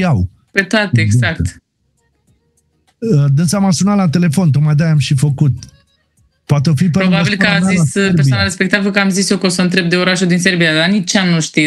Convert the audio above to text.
iau. Pe toate, exact. Dânsa m-a sunat la telefon, tocmai de-aia am și făcut. Poate fi pe Probabil că a zis persoana respectivă că am zis eu că o să întreb de orașul din Serbia, dar nici ea nu știe.